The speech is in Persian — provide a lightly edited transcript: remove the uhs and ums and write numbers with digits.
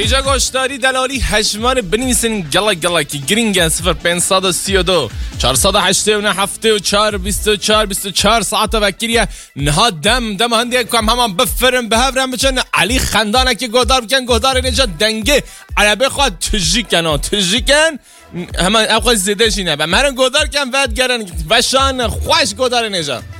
ایجا گوشتاری دلالی هجمان بنویسین گلا گلا که گرینگن 0532 487 24 ساعت وکریه نها دم هندی کم همان بفرم به هفرم بچن علی خندانه که گودار بکن گودار اینجا دنگه عربه خواه تجیکن همان ابخواه زیده شینه و مرن گودار کن ود گرن وشان خوش گودار اینجا